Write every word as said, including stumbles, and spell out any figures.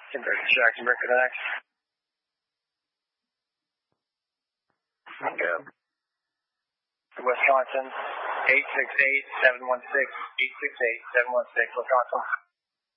Jacksonburg Connect. Yeah. Wisconsin, eight six eight, seven one six, eight six eight, seven one six, Wisconsin.